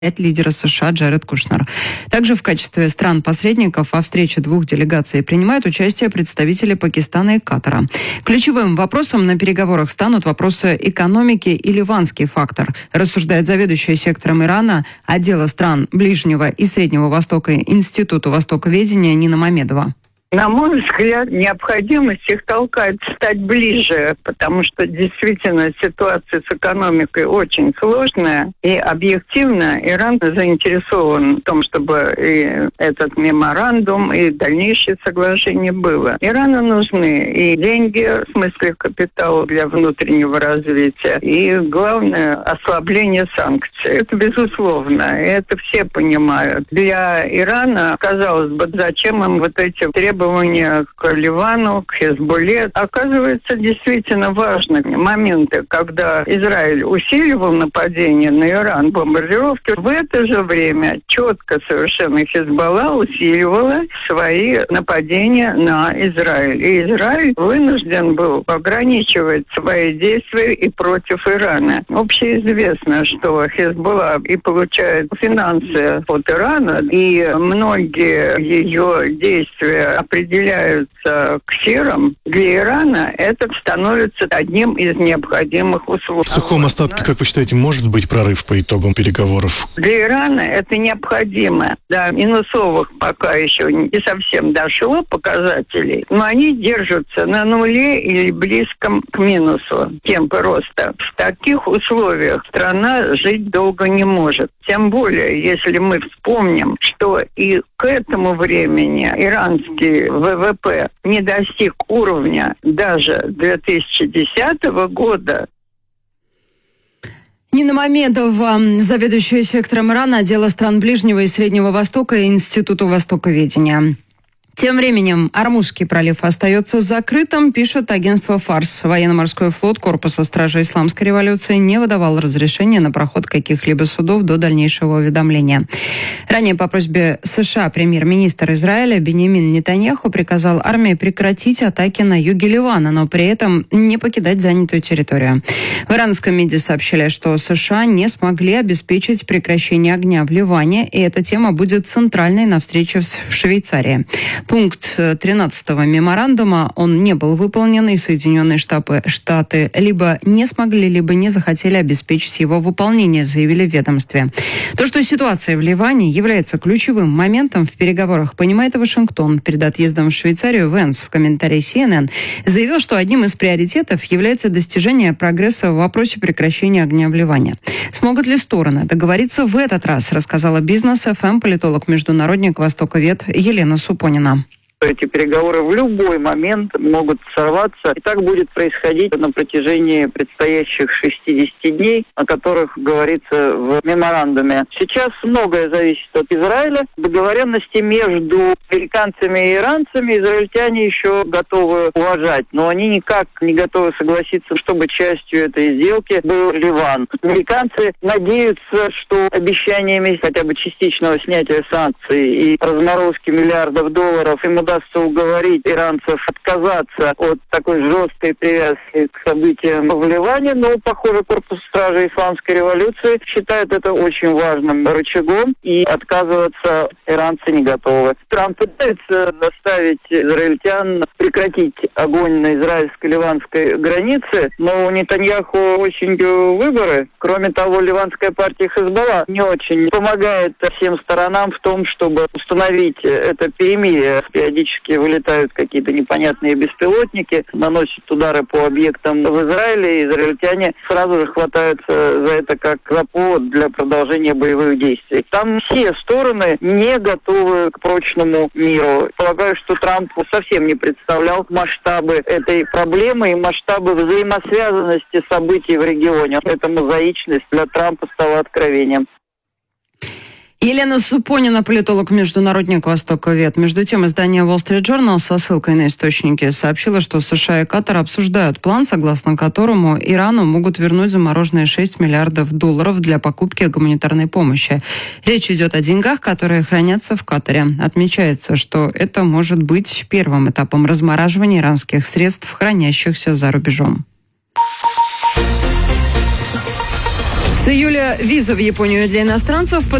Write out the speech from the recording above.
лидера США Джаред Кушнер. Также в качестве стран-посредников во встрече двух делегаций принимают участие представители Пакистана и Катара. Ключевым вопросом на переговорах станут вопросы экономики и ливанский фактор, рассуждает заведующая сектором Ирана отдела стран Ближнего и Среднего Востока Института Востоковедения Нина Мамедова. На мой взгляд, необходимость их толкает стать ближе, потому что действительно ситуация с экономикой очень сложная, и объективно Иран заинтересован в том, чтобы и этот меморандум, и дальнейшее соглашение было. Ирану нужны и деньги, в смысле капитала для внутреннего развития, и, главное, ослабление санкций. Это безусловно, и это все понимают. Для Ирана, казалось бы, зачем им вот эти требования к Ливану, к Хезболле. Оказывается, действительно важны моменты, когда Израиль усиливал нападение на Иран, бомбардировки. В это же время четко совершенно Хезболла усиливала свои нападения на Израиль. И Израиль вынужден был ограничивать свои действия и против Ирана. Общеизвестно, что Хезболла и получает финансы от Ирана, и многие ее действия определяются ксером, для Ирана это становится одним из необходимых условий. В сухом остатке, как вы считаете, может быть прорыв по итогам переговоров? Для Ирана это необходимо. Да, минусовых пока еще не совсем дошло показателей, но они держатся на нуле или близком к минусу темпы роста. В таких условиях страна жить долго не может. Тем более, если мы вспомним, что и к этому времени иранский ВВП не достиг уровня даже 2010 года. Нина Мамедова, заведующая сектором Ирана отдела стран Ближнего и Среднего Востока Института Востоковедения. Тем временем Ормузский пролив остается закрытым, пишет агентство «Фарс». Военно-морской флот Корпуса стражей Исламской революции не выдавал разрешения на проход каких-либо судов до дальнейшего уведомления. Ранее по просьбе США премьер-министр Израиля Биньямин Нетаньяху приказал армии прекратить атаки на юге Ливана, но при этом не покидать занятую территорию. В иранском МИДе сообщили, что США не смогли обеспечить прекращение огня в Ливане, и эта тема будет центральной на встрече в Швейцарии. Пункт 13-го меморандума, он не был выполнен, и Соединенные Штаты либо не смогли, либо не захотели обеспечить его выполнение, заявили в ведомстве. То, что ситуация в Ливане является ключевым моментом в переговорах, понимает и Вашингтон. Перед отъездом в Швейцарию Венс в комментарии CNN заявил, что одним из приоритетов является достижение прогресса в вопросе прекращения огня в Ливане. Смогут ли стороны договориться в этот раз, рассказала Бизнес ФМ политолог-международник востоковед Елена Супонина. Эти переговоры в любой момент могут сорваться. И так будет происходить на протяжении предстоящих 60 дней, о которых говорится в меморандуме. Сейчас многое зависит от Израиля. Договоренности между американцами и иранцами израильтяне еще готовы уважать. Но они никак не готовы согласиться, чтобы частью этой сделки был Ливан. Американцы надеются, что обещаниями хотя бы частичного снятия санкций и разморозки миллиардов долларов им удастся уговорить иранцев отказаться от такой жесткой привязки к событиям в Ливане, но, похоже, корпус стражей Исламской революции считает это очень важным рычагом, и отказываться иранцы не готовы. Трамп пытается заставить израильтян прекратить огонь на израильско-ливанской границе, но у Нетаньяху очень выборы. Кроме того, ливанская партия Хезболла не очень помогает всем сторонам в том, чтобы установить это перемирие. Периодически вылетают какие-то непонятные беспилотники, наносят удары по объектам в Израиле, и израильтяне сразу же хватаются за это как за повод для продолжения боевых действий. Там все стороны не готовы к прочному миру. Полагаю, что Трамп совсем не представлял масштабы этой проблемы и масштабы взаимосвязанности событий в регионе. Эта мозаичность для Трампа стала откровением. Елена Супонина, политолог-международник востоковед. Между тем, издание Wall Street Journal со ссылкой на источники сообщило, что США и Катар обсуждают план, согласно которому Ирану могут вернуть замороженные $6 миллиардов для покупки гуманитарной помощи. Речь идет о деньгах, которые хранятся в Катаре. Отмечается, что это может быть первым этапом размораживания иранских средств, хранящихся за рубежом. С июля виза в Японию для иностранцев